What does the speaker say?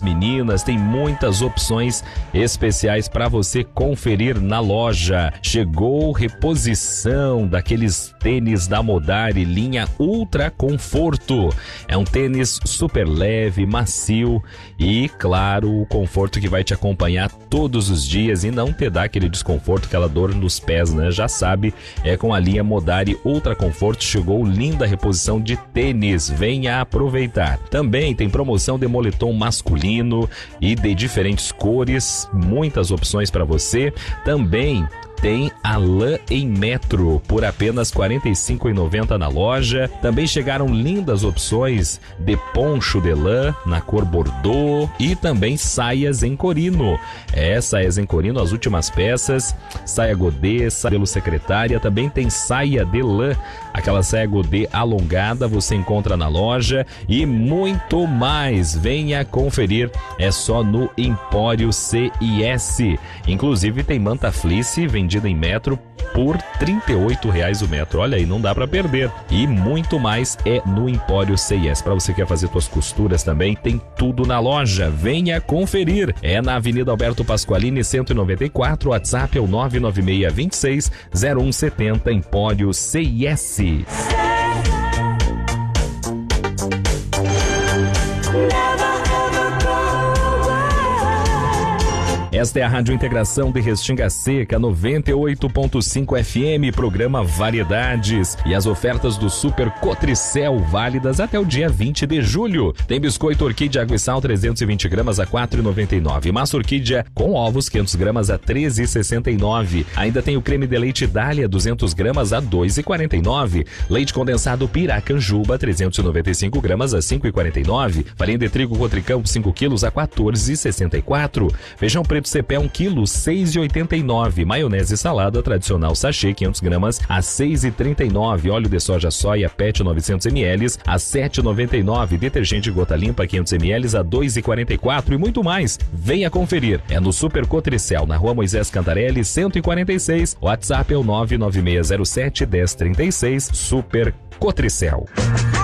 das meninas, tem muitas opções especiais para você conferir na loja. Chegou reposição daqueles tênis da Modari, linha Ultra Conforto. É um tênis super leve, macio e, claro, o conforto que vai te acompanhar todos os dias e não te dá aquele desconforto, aquela dor nos pés, né? Já sabe, é com a linha Modari Ultra Conforto. Chegou linda reposição de tênis, venha aproveitar. Também tem promoção de moletom masculino e de diferentes cores, muitas opções para você. Também tem a lã em metro por apenas R$ 45,90 na loja. Também chegaram lindas opções de poncho de lã na cor Bordeaux e também saias em corino. Saias em corino, as últimas peças, saia godê, saia pelo secretária, também tem saia de lã, aquela saia godê alongada, você encontra na loja e muito mais. Venha conferir, é só no Empório CIS. Inclusive tem manta fleece vendida em metro por R$ 38,00 o metro. Olha aí, não dá para perder. E muito mais é no Empório CIS. Para você que quer fazer suas costuras também, tem tudo na loja. Venha conferir. É na Avenida Alberto Pasqualini, 194. WhatsApp é o 996260170. Empório CIS. Esta é a Rádio Integração de Restinga Seca, 98.5 FM, programa Variedades. E as ofertas do Super Cotricel válidas até o dia 20 de julho. Tem biscoito Orquídea Água e Sal 320 gramas a R$ 4,99. Massa Orquídea com ovos 500 gramas a R$ 13,69. Ainda tem o creme de leite Dália 200 gramas a R$ 2,49. Leite condensado Piracanjuba 395 gramas a R$ 5,49. Farinha de trigo Cotricão 5 quilos a R$ 14,64. Feijão preto CP 1 kg, R$ 6,89. Maionese salada tradicional sachê 500 gramas a R$ 6,39. Óleo de soja soia PET 900 ml a R$ 7,99. Detergente gota limpa 500 ml a R$ 2,44 e muito mais. Venha conferir. É no Super Cotricel, na Rua Moisés Cantarelli 146. WhatsApp é o 99607-1036. Super Cotricel.